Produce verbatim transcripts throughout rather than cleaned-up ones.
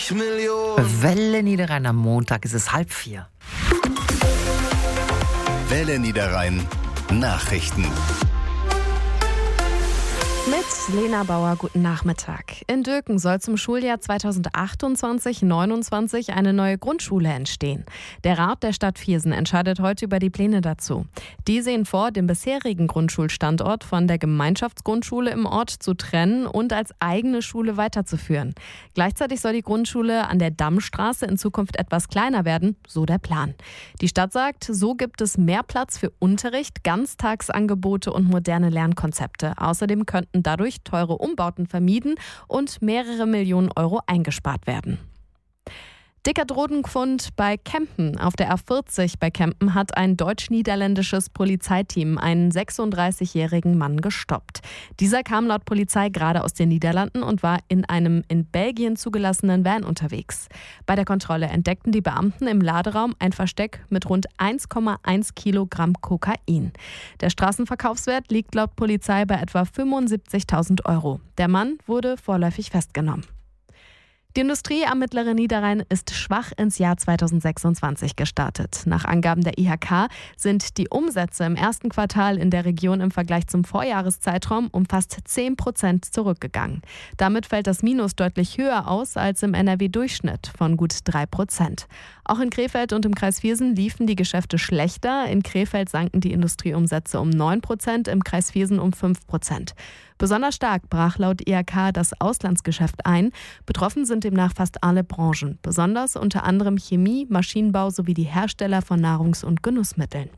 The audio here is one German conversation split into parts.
zig Millionen. Welle Niederrhein am Montag ist es halb vier. Welle Niederrhein Nachrichten. Mit Lena Bauer, guten Nachmittag. In Döken soll zum Schuljahr zweitausendachtundzwanzig neunundzwanzig eine neue Grundschule entstehen. Der Rat der Stadt Viersen entscheidet heute über die Pläne dazu. Die sehen vor, den bisherigen Grundschulstandort von der Gemeinschaftsgrundschule im Ort zu trennen und als eigene Schule weiterzuführen. Gleichzeitig soll die Grundschule an der Dammstraße in Zukunft etwas kleiner werden, so der Plan. Die Stadt sagt, so gibt es mehr Platz für Unterricht, Ganztagsangebote und moderne Lernkonzepte. Außerdem könnten dadurch teure Umbauten vermieden und mehrere Millionen Euro eingespart werden. Dicker Drogenfund bei Kempen. Auf der A vierzig bei Kempen hat ein deutsch-niederländisches Polizeiteam einen sechsunddreißigjährigen Mann gestoppt. Dieser kam laut Polizei gerade aus den Niederlanden und war in einem in Belgien zugelassenen Van unterwegs. Bei der Kontrolle entdeckten die Beamten im Laderaum ein Versteck mit rund eins Komma eins Kilogramm Kokain. Der Straßenverkaufswert liegt laut Polizei bei etwa fünfundsiebzigtausend Euro. Der Mann wurde vorläufig festgenommen. Die Industrie am mittleren Niederrhein ist schwach ins Jahr zweitausendsechsundzwanzig gestartet. Nach Angaben der I H K sind die Umsätze im ersten Quartal in der Region im Vergleich zum Vorjahreszeitraum um fast zehn Prozent zurückgegangen. Damit fällt das Minus deutlich höher aus als im N R W-Durchschnitt von gut drei Prozent. Auch in Krefeld und im Kreis Viersen liefen die Geschäfte schlechter. In Krefeld sanken die Industrieumsätze um neun Prozent, im Kreis Viersen um fünf Prozent. Besonders stark brach laut I H K das Auslandsgeschäft ein. Betroffen sind demnach fast alle Branchen, besonders unter anderem Chemie, Maschinenbau sowie die Hersteller von Nahrungs- und Genussmitteln.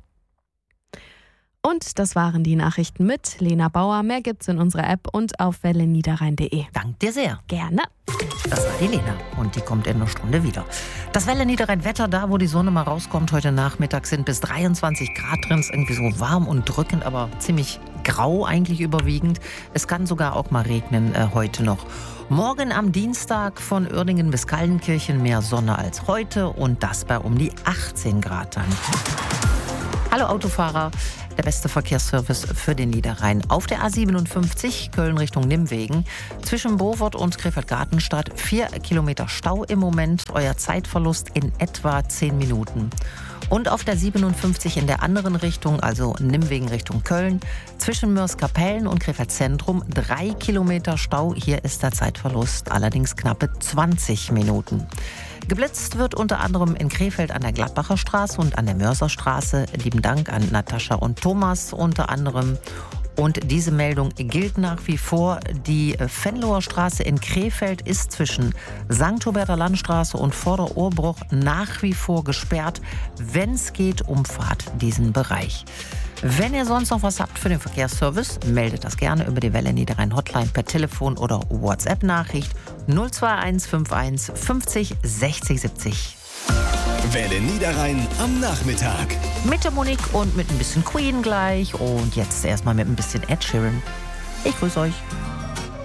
Und das waren die Nachrichten mit Lena Bauer. Mehr gibt's in unserer App und auf welle niederrhein punkt de. Dank dir sehr. Gerne. Das war die Lena und die kommt in einer Stunde wieder. Das Welle Niederrhein Wetter, da wo die Sonne mal rauskommt heute Nachmittag, sind bis dreiundzwanzig Grad drin. Ist irgendwie so warm und drückend, aber ziemlich grau eigentlich überwiegend. Es kann sogar auch mal regnen äh, heute noch. Morgen am Dienstag von Uerdingen bis Kaldenkirchen mehr Sonne als heute und das bei um die achtzehn Grad dann. Hallo Autofahrer. Der beste Verkehrsservice für den Niederrhein. Auf der A siebenundfünfzig, Köln Richtung Nimwegen, zwischen Bovert und Krefeld-Gartenstadt, vier Kilometer Stau im Moment. Euer Zeitverlust in etwa zehn Minuten. Und auf der siebenundfünfzig in der anderen Richtung, also Nimwegen Richtung Köln, zwischen Mörs-Kapellen und Krefeld-Zentrum, drei Kilometer Stau. Hier ist der Zeitverlust allerdings knappe zwanzig Minuten. Geblitzt wird unter anderem in Krefeld an der Gladbacher Straße und an der Mörser Straße. Lieben Dank an Natascha und Thomas unter anderem. Und diese Meldung gilt nach wie vor. Die Venloer Straße in Krefeld ist zwischen Sankt Huberter Landstraße und Vorderohrbruch nach wie vor gesperrt. Wenn es geht, umfahrt diesen Bereich. Wenn ihr sonst noch was habt für den Verkehrsservice, meldet das gerne über die Welle Niederrhein Hotline per Telefon oder WhatsApp-Nachricht null zwei eins fünf eins fünfzig sechzig siebzig. Welle Niederrhein am Nachmittag. Mit der Monique und mit ein bisschen Queen gleich. Und jetzt erstmal mit ein bisschen Ed Sheeran. Ich grüße euch.